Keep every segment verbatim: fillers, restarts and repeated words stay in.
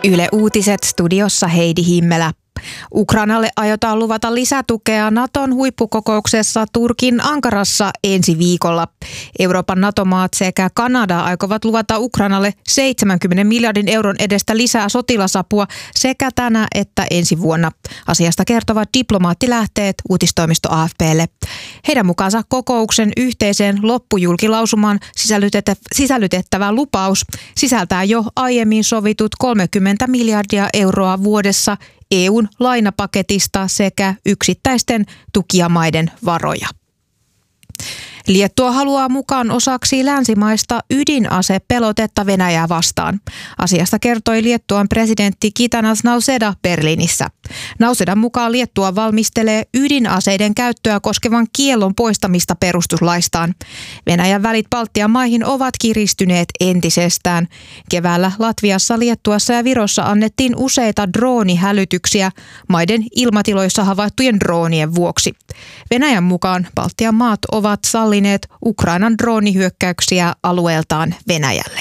Yle Uutiset, studiossa Heidi Himmelä. Ukrainalle aiotaan luvata lisätukea Naton huippukokouksessa Turkin Ankarassa ensi viikolla. Euroopan NATO-maat sekä Kanada aikovat luvata Ukrainalle seitsemänkymmenen miljardin euron edestä lisää sotilasapua sekä tänä että ensi vuonna. Asiasta kertovat diplomaattilähteet uutistoimisto A F P:lle. Heidän mukaansa kokouksen yhteiseen loppujulkilausumaan sisällytettävä lupaus sisältää jo aiemmin sovitut kolmekymmentä miljardia euroa vuodessa E U:n lainapaketista sekä yksittäisten tukijamaiden varoja. Liettua haluaa mukaan osaksi länsimaista ydinasepelotetta Venäjää vastaan. Asiasta kertoi Liettuan presidentti Gitanas Nausėda Berliinissä. Nausėdan mukaan Liettua valmistelee ydinaseiden käyttöä koskevan kiellon poistamista perustuslaistaan. Venäjän välit Baltian maihin ovat kiristyneet entisestään. Keväällä Latviassa, Liettuassa ja Virossa annettiin useita droonihälytyksiä maiden ilmatiloissa havaittujen droonien vuoksi. Venäjän mukaan Baltian maat ovat sallineet Ukrainan droonihyökkäyksiä alueeltaan Venäjälle.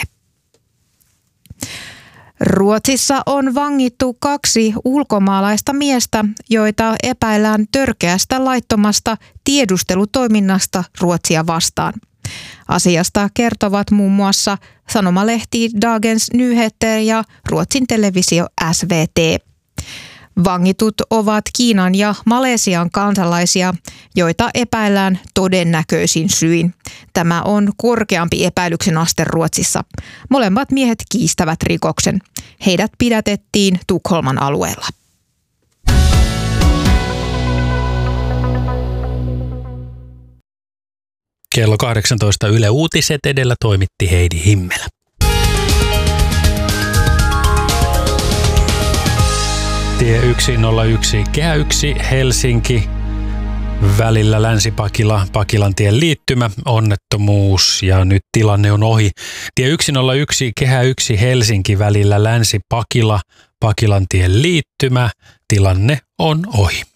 Ruotsissa on vangittu kaksi ulkomaalaista miestä, joita epäillään törkeästä laittomasta tiedustelutoiminnasta Ruotsia vastaan. Asiasta kertovat muun muassa sanomalehti Dagens Nyheter ja Ruotsin televisio S V T. Vangitut ovat Kiinan ja Malesian kansalaisia, joita epäillään todennäköisin syin. Tämä on korkeampi epäilyksen aste Ruotsissa. Molemmat miehet kiistävät rikoksen. Heidät pidätettiin Tukholman alueella. Kello kahdeksantoista Yle Uutiset, edellä toimitti Heidi Himmelä. Tie yksi nolla yksi, Kehä yksi, Helsinki, välillä Länsi-Pakila, Pakilantien liittymä, onnettomuus ja nyt tilanne on ohi. Tie yksi nolla yksi, Kehä yksi, Helsinki, välillä Länsi-Pakila, Pakilantien liittymä, tilanne on ohi.